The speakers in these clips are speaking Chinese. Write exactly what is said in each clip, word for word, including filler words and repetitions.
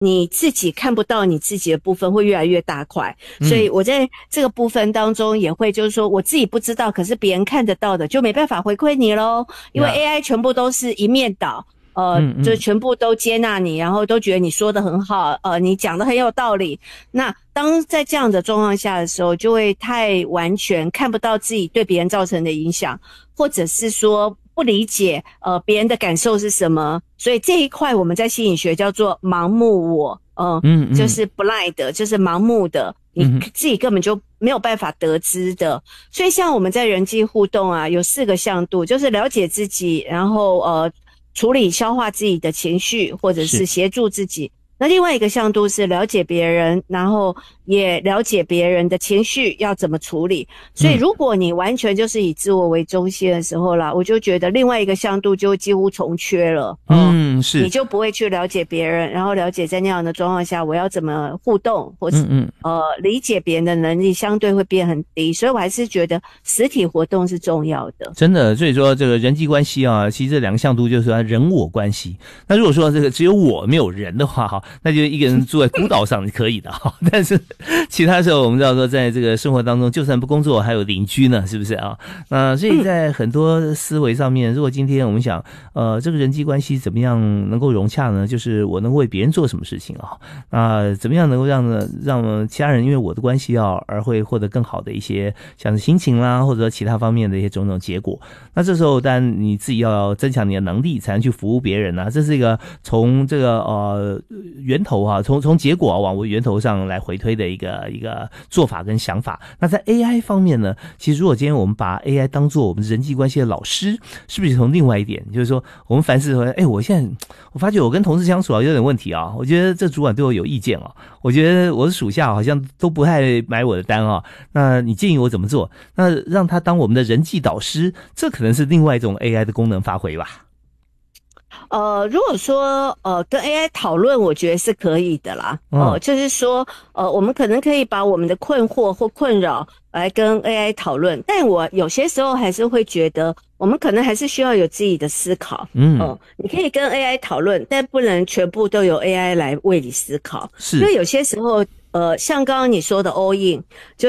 你自己看不到你自己的部分会越来越大块，所以我在这个部分当中也会就是说我自己不知道，可是别人看得到的就没办法回馈你咯，因为 A I 全部都是一面倒，呃，嗯嗯就全部都接纳你，然后都觉得你说的很好，呃，你讲的很有道理。那当在这样的状况下的时候，就会太完全看不到自己对别人造成的影响，或者是说不理解呃别人的感受是什么，所以这一块我们在心理学叫做盲目我，呃，嗯嗯就是 blind， 就是盲目的，你自己根本就没有办法得知的。所以像我们在人际互动啊，有四个向度，就是了解自己，然后呃处理消化自己的情绪，或者是协助自己。那另外一个向度是了解别人，然后也了解别人的情绪要怎么处理。所以如果你完全就是以自我为中心的时候啦，我就觉得另外一个向度就几乎重缺了。 嗯，嗯是。 你就不会去了解别人，然后了解在那样的状况下我要怎么互动，或是嗯嗯呃理解别人的能力相对会变很低。所以我还是觉得实体活动是重要的。 真的，所以说这个人际关系啊，其实这两个向度就是说人我关系。那如果说这个只有我没有人的话哈，那就一个人住在孤岛上是可以的哈。但是其他时候我们知道说，在这个生活当中，就算不工作，还有邻居呢，是不是啊？那所以在很多思维上面，如果今天我们想，呃，这个人际关系怎么样能够融洽呢？就是我能为别人做什么事情啊？那怎么样能够让呢让其他人因为我的关系啊而会获得更好的一些像是心情啦，或者其他方面的一些种种结果？那这时候当然你自己要增强你的能力，才能去服务别人啊。这是一个从这个呃源头啊，从从结果啊往源头上来回推的一个一个做法跟想法。那在 A I 方面呢，其实如果今天我们把 A I 当做我们人际关系的老师，是不是从另外一点，就是说我们凡事说，哎，我现在我发觉我跟同事相处啊有点问题啊，我觉得这主管对我有意见啊，我觉得我的属下好像都不太买我的单啊，那你建议我怎么做？那让他当我们的人际导师，这可能是另外一种 A I 的功能发挥吧。 呃，如果说呃跟 A I 讨论，我觉得是可以的啦。哦、呃，就是说呃，我们可能可以把我们的困惑或困扰来跟 A I 讨论，但我有些时候还是会觉得，我们可能还是需要有自己的思考。嗯，哦、呃，你可以跟 A I 讨论，但不能全部都由 A I 来为你思考。是，因为有些时候。呃，像刚刚你说的 all in， 就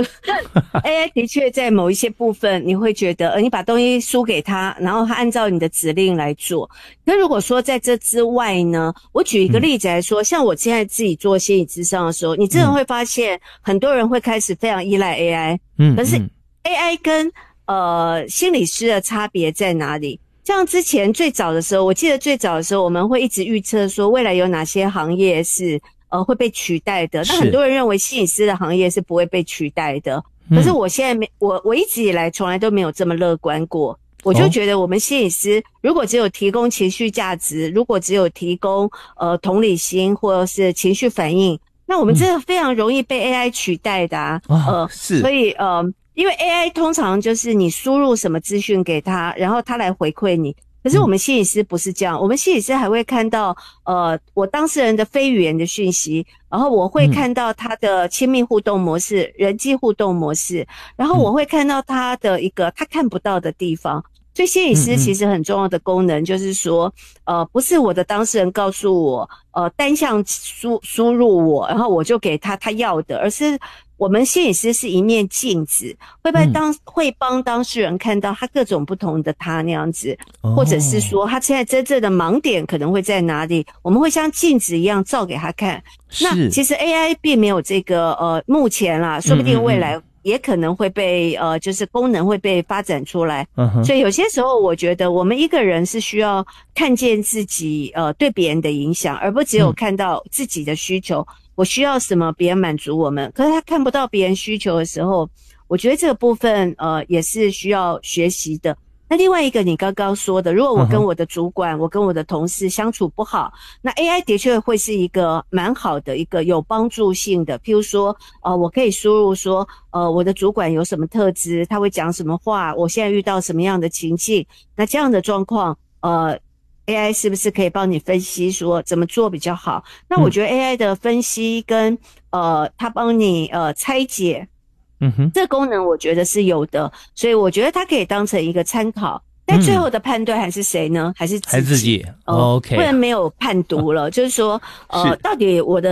A I 的确在某一些部分，你会觉得，呃，你把东西输给他，然后他按照你的指令来做。那如果说在这之外呢，我举一个例子来说，嗯、像我现在自己做心理咨商的时候，你真的会发现，很多人会开始非常依赖 A I。嗯，可是 A I 跟呃心理师的差别在哪里？像之前最早的时候，我记得最早的时候，我们会一直预测说未来有哪些行业是。呃，会被取代的。那很多人认为心理师的行业是不会被取代的，可是我现在没，我我一直以来从来都没有这么乐观过。我就觉得我们心理师如果只有提供情绪价值，如果只有提供呃同理心或者是情绪反应，那我们真的非常容易被 A I 取代的啊。嗯、呃，是，所以呃，因为 A I 通常就是你输入什么资讯给他，然后他来回馈你。可是我们心理师不是这样，我们心理师还会看到呃我当事人的非语言的讯息，然后我会看到他的亲密互动模式、嗯、人际互动模式，然后我会看到他的一个他看不到的地方。所以心理师其实很重要的功能就是说呃不是我的当事人告诉我呃单向输输入我，然后我就给他他要的，而是我们心理师是一面镜子，会帮当、嗯、会帮当事人看到他各种不同的他那样子、哦、或者是说他现在真正的盲点可能会在哪里，我们会像镜子一样照给他看。那其实 A I 并没有这个呃目前啦，说不定未来也可能会被呃就是功能会被发展出来。嗯、所以有些时候我觉得我们一个人是需要看见自己呃对别人的影响，而不只有看到自己的需求、嗯，我需要什么别人满足我们，可是他看不到别人需求的时候，我觉得这个部分呃也是需要学习的。那另外一个你刚刚说的，如果我跟我的主管、嗯、我跟我的同事相处不好，那 A I 的确会是一个蛮好的一个有帮助性的，譬如说呃我可以输入说呃我的主管有什么特质，他会讲什么话，我现在遇到什么样的情境，那这样的状况呃A I 是不是可以帮你分析说怎么做比较好？那我觉得 A I 的分析跟、嗯、呃，它帮你呃拆解，嗯哼，这功能我觉得是有的，所以我觉得它可以当成一个参考。 但最后的判断还是谁呢？还是自己？ 还是自己。 哦 OK， 不然没有判读了。就是说，呃， 是到底我的